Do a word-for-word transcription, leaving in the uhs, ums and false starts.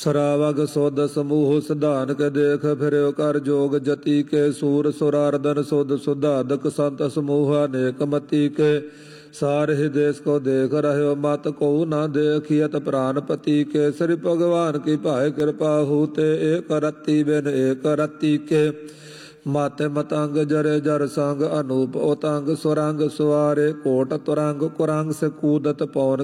सरावग सोद समूह सिधान के देख फिर कर जोग जति के सूर सुरारदन सुध सुधादक संत समूह अनेक मति के सार ही देश को देख रहे मत को न देखियत प्राणपति के श्री भगवान की पाए कृपा होते एक रत्ती बिन एक रत्ती के माते मतंग जरे जर संग अनूप ओतंग सुरंग सुआरे कोट तुरंग कुरंग से कूदत पौन